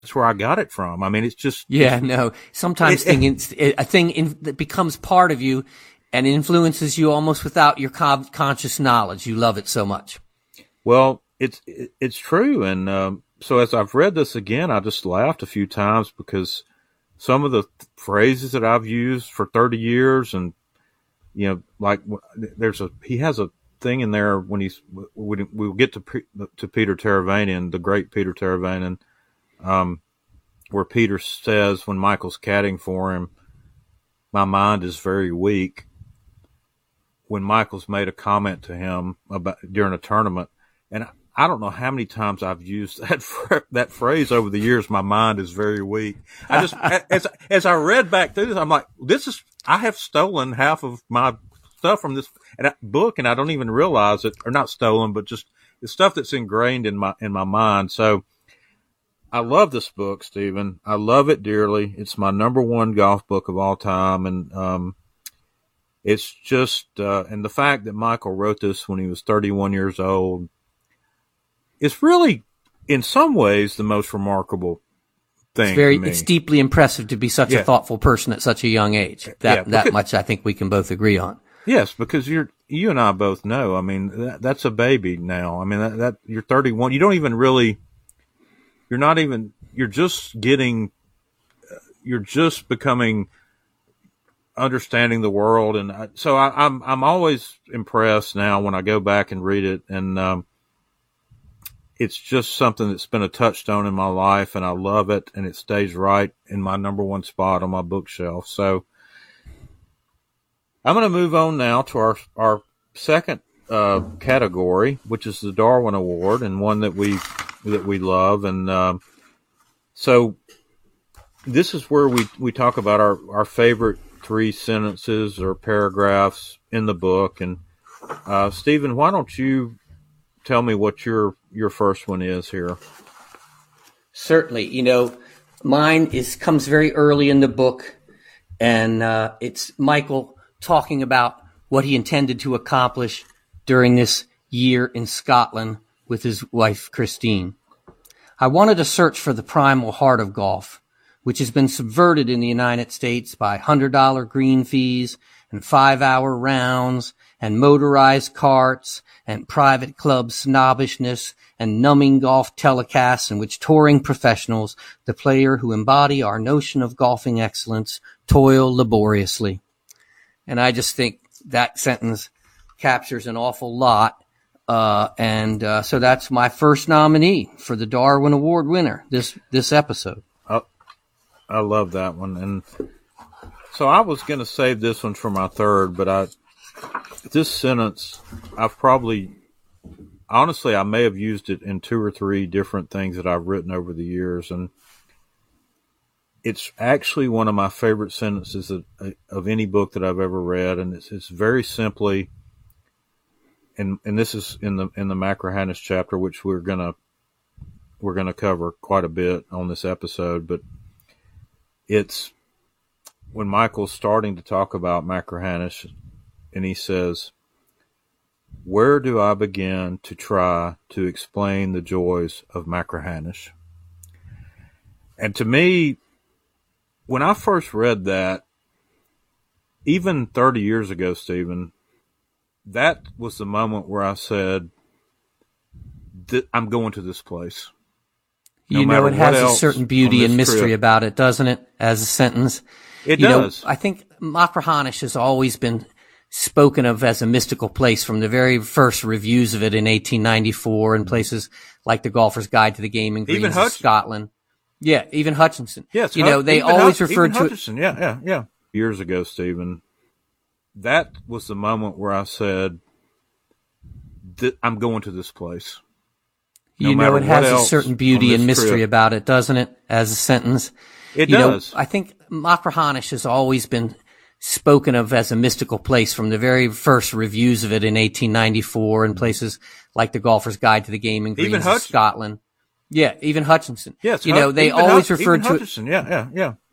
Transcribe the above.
that's where I got it from. I mean, it's just no. Sometimes a thing that becomes part of you and influences you almost without your conscious knowledge. You love it so much. Well, it's true, and so as I've read this again, I just laughed a few times because some of the phrases that I've used for 30 years, and like he has a thing in there when we'll get to Peter Teravainen, the great Peter Teravainen, where Peter says when Michael's caddying for him, "My mind is very weak." When Michael's made a comment to him about during a tournament, and I don't know how many times I've used that phrase over the years. My mind is very weak. I just as I read back through this, I'm like, I have stolen half of my stuff from this book, and I don't even realize it, or not stolen, but just the stuff that's ingrained in my mind. So I love this book, Stephen. I love it dearly. It's my number one golf book of all time, and it's just and the fact that Michael wrote this when he was 31 years old. It's really, in some ways, the most remarkable thing. It's deeply impressive to be such a thoughtful person at such a young age. That much I think we can both agree on. Yes, because you and I both know. I mean, that's a baby now. I mean, that you're 31. You don't even really. You're just becoming, understanding the world, and so I'm always impressed now when I go back and read it, and it's just something that's been a touchstone in my life, and I love it, and it stays right in my number one spot on my bookshelf. So I'm going to move on now to our second category, which is the Darwin Award, and one that we love. And so this is where we talk about our favorite 3 sentences or paragraphs in the book. And Stephen, why don't you tell me what your first one is here? Certainly. Mine comes very early in the book, and it's Michael talking about what he intended to accomplish during this year in Scotland with his wife, Christine. I wanted to search for the primal heart of golf, which has been subverted in the United States by $100 green fees and 5-hour rounds and motorized carts and private club snobbishness and numbing golf telecasts in which touring professionals, the player who embody our notion of golfing excellence, toil laboriously. And I just think that sentence captures an awful lot. So that's my first nominee for the Darwin Award winner this episode. I love that one. And so I was going to save this one for my third, but this sentence, honestly, I may have used it in 2 or 3 different things that I've written over the years. And it's actually one of my favorite sentences of any book that I've ever read. And it's very simply, and this is in the Machrihanish chapter, which we're gonna cover quite a bit on this episode, but it's when Michael's starting to talk about Machrihanish, and he says, "Where do I begin to try to explain the joys of Machrihanish?" And to me, when I first read that, even 30 years ago, Stephen, that was the moment where I said, I'm going to this place. It has a certain beauty and mystery about it, doesn't it, as a sentence? It does. I think Machrihanish has always been spoken of as a mystical place from the very first reviews of it in 1894 in places like the Golfer's Guide to the Game and Greens in Scotland. Yeah, even Hutchinson. Yes, they always referred to Hutchinson. Yeah. Years ago, Stephen, that was the moment where I said, I'm going to this place. It has a certain beauty and mystery about it, doesn't it, as a sentence? It does. I think Machrihanish has always been spoken of as a mystical place from the very first reviews of it in 1894 in places like the Golfer's Guide to the Game and Greens in Scotland. Yeah, even Hutchinson. Yes, they always referred to Hutchinson. Yeah.